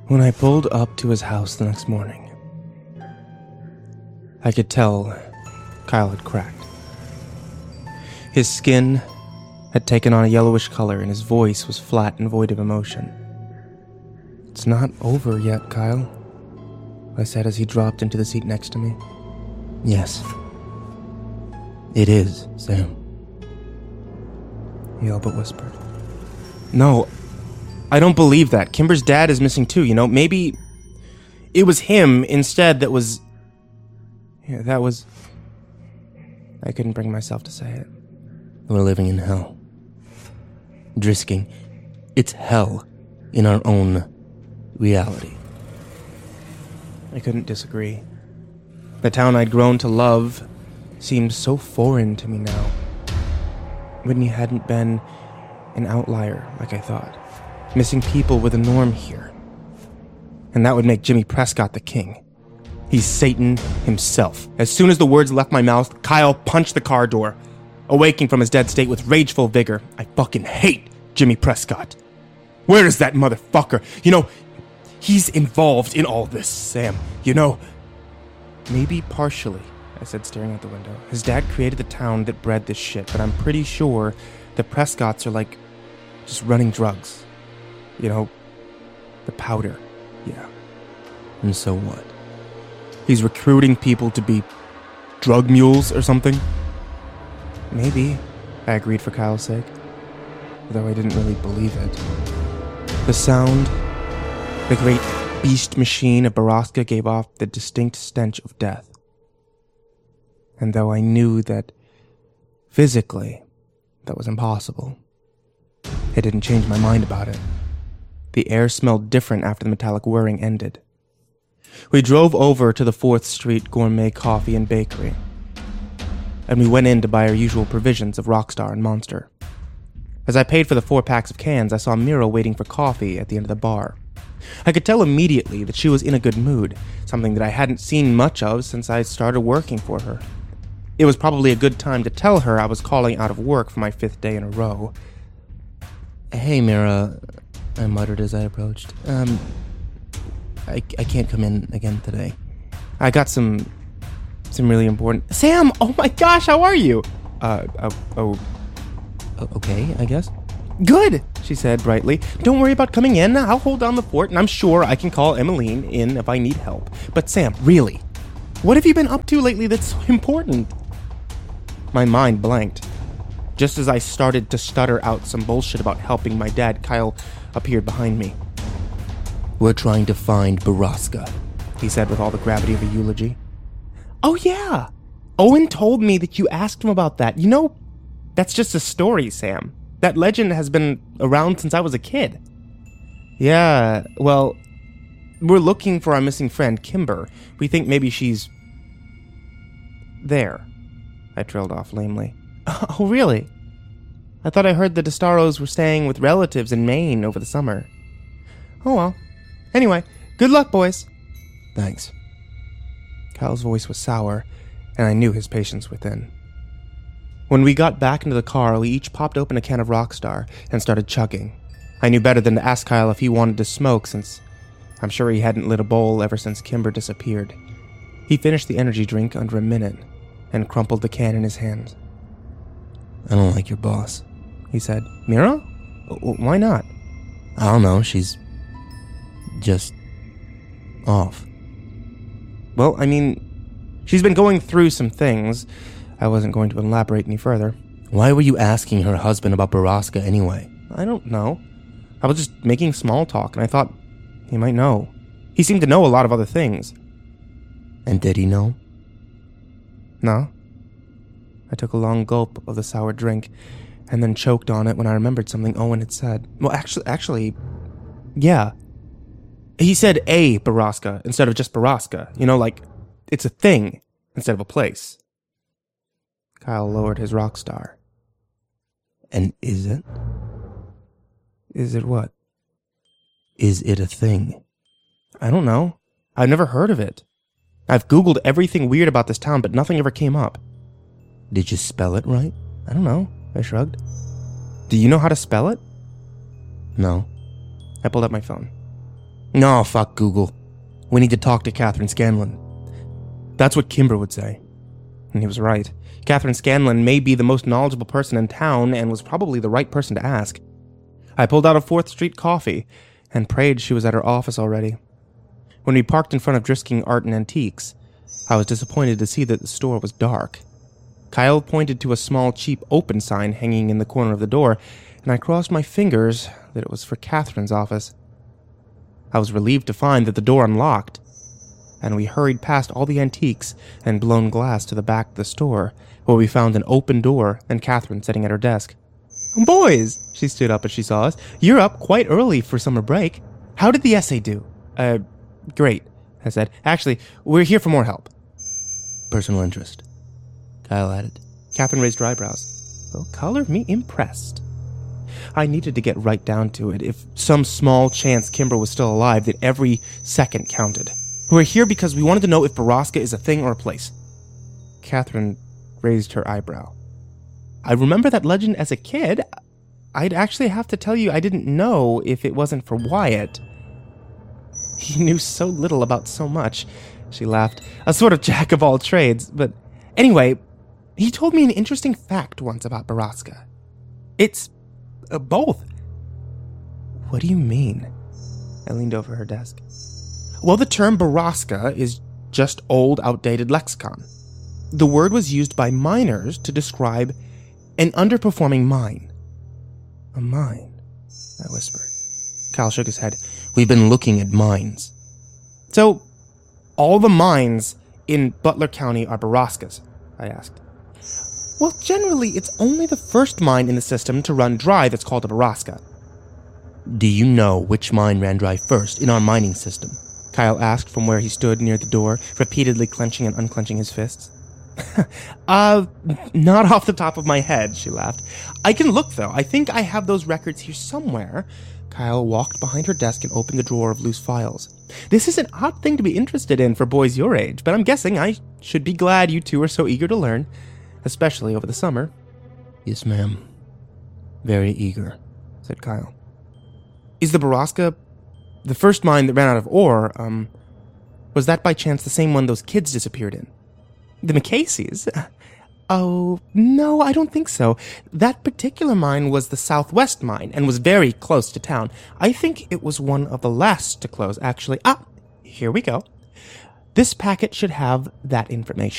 When I pulled up to his house the next morning, I could tell Kyle had cracked. His skin had taken on a yellowish color and his voice was flat and void of emotion. "It's not over yet, Kyle," I said as he dropped into the seat next to me. "Yes, it is, Sam," he all but whispered. "No, I don't believe that. Kimber's dad is missing too, you know? Maybe it was him instead that was... Yeah, that was... I couldn't bring myself to say it. We're living in hell. Drisking, it's hell in our own reality." I couldn't disagree. The town I'd grown to love seemed so foreign to me now. Whitney hadn't been an outlier like I thought. Missing people were the norm here. And that would make Jimmy Prescott the king. He's Satan himself. As soon as the words left my mouth, Kyle punched the car door, awaking from his dead state with rageful vigor. I fucking hate Jimmy Prescott. Where is that motherfucker? You know, he's involved in all this, Sam. You know... Maybe partially, I said, staring out the window. His dad created the town that bred this shit, but I'm pretty sure the Prescotts are like just running drugs. You know, the powder. Yeah. And so what? He's recruiting people to be drug mules or something? Maybe, I agreed for Kyle's sake, though I didn't really believe it. The sound, the great beast machine of Baraska gave off the distinct stench of death. And though I knew that physically that was impossible, it didn't change my mind about it. The air smelled different after the metallic whirring ended. We drove over to the 4th Street Gourmet Coffee and Bakery, and we went in to buy our usual provisions of Rockstar and Monster. As I paid for the 4 packs of cans, I saw Mira waiting for coffee at the end of the bar. I could tell immediately that she was in a good mood, something that I hadn't seen much of since I started working for her. It was probably a good time to tell her I was calling out of work for my 5th day in a row. "Hey, Mira," I muttered as I approached. I can't come in again today. I got some really important... Sam! Oh my gosh, how are you? Okay, I guess. Good, she said brightly. Don't worry about coming in. I'll hold down the fort, and I'm sure I can call Emmeline in if I need help. But Sam, really, what have you been up to lately that's so important? My mind blanked. Just as I started to stutter out some bullshit about helping my dad, Kyle appeared behind me. "We're trying to find Baraska," he said with all the gravity of a eulogy. Oh yeah, Owen told me that you asked him about that. You know, that's just a story, Sam. That legend has been around since I was a kid. Yeah, well, we're looking for our missing friend, Kimber. We think maybe she's... there. I trailed off lamely. Oh, really? I thought I heard the DeStaros were staying with relatives in Maine over the summer. Oh well. Anyway, good luck, boys. "Thanks." Kyle's voice was sour, and I knew his patience was thin. When we got back into the car, we each popped open a can of Rockstar and started chugging. I knew better than to ask Kyle if he wanted to smoke, since I'm sure he hadn't lit a bowl ever since Kimber disappeared. He finished the energy drink under a minute and crumpled the can in his hands. "I don't like your boss," he said. Mira? Why not? "I don't know, she's just off." Well, I mean, she's been going through some things. I wasn't going to elaborate any further. "Why were you asking her husband about Baraska anyway?" I don't know. I was just making small talk, and I thought he might know. He seemed to know a lot of other things. "And did he know?" No. I took a long gulp of the sour drink, and then choked on it when I remembered something Owen had said. Well, actually, yeah. He said a Baraska instead of just Baraska. You know, like, it's a thing instead of a place. Kyle lowered his Rockstar. "And is it?" Is it what? "Is it a thing?" I don't know. I've never heard of it. I've Googled everything weird about this town, but nothing ever came up. "Did you spell it right?" I don't know, I shrugged. Do you know how to spell it? "No." I pulled up my phone. No, fuck Google. We need to talk to Catherine Scanlon. That's what Kimber would say. And he was right. Catherine Scanlon may be the most knowledgeable person in town and was probably the right person to ask. I pulled out a 4th Street coffee and prayed she was at her office already. When we parked in front of Drisking Art and Antiques, I was disappointed to see that the store was dark. Kyle pointed to a small, cheap open sign hanging in the corner of the door, and I crossed my fingers that it was for Catherine's office. I was relieved to find that the door unlocked, and we hurried past all the antiques and blown glass to the back of the store, where we found an open door and Catherine sitting at her desk. "Boys," she stood up as she saw us, "you're up quite early for summer break. How did the essay do?" Great," I said. "Actually, we're here for more help." Personal interest, Kyle added. Catherine raised her eyebrows. Well, color me impressed. I needed to get right down to it. If some small chance Kimber was still alive, that every second counted. We're here because we wanted to know if Borrasca is a thing or a place. Catherine raised her eyebrow. I remember that legend as a kid. I'd actually have to tell you I didn't know if it wasn't for Wyatt. He knew so little about so much, she laughed. A sort of jack of all trades. But anyway, he told me an interesting fact once about Borrasca. It's both. What do you mean? I leaned over her desk. Well, the term Borrasca is just old, outdated lexicon. The word was used by miners to describe an underperforming mine. A mine, I whispered. Kyle shook his head. We've been looking at mines. So, all the mines in Butler County are Borrascas? I asked. Well, generally, it's only the first mine in the system to run dry that's called a Borrasca. Do you know which mine ran dry first in our mining system? Kyle asked from where he stood near the door, repeatedly clenching and unclenching his fists. Not off the top of my head, she laughed. I can look, though. I think I have those records here somewhere. Kyle walked behind her desk and opened a drawer of loose files. This is an odd thing to be interested in for boys your age, but I'm guessing I should be glad you two are so eager to learn, especially over the summer. Yes, ma'am. Very eager, said Kyle. Is the Borrasca the first mine that ran out of ore, was that by chance the same one those kids disappeared in? The McCaseys? Oh, no, I don't think so. That particular mine was the Southwest mine and was very close to town. I think it was one of the last to close, actually. Here we go. This packet should have that information.